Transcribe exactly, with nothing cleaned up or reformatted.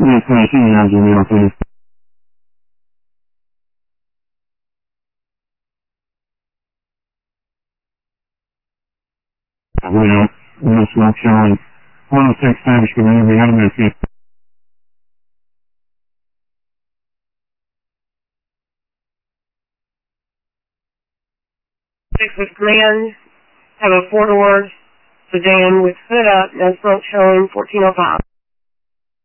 Yes, I see you have your mail, please. Well, no swap showing. one oh six Spanish Community, have a minute. Six with Grand, have a four-door sedan with hood up, no smoke showing, fourteen oh five.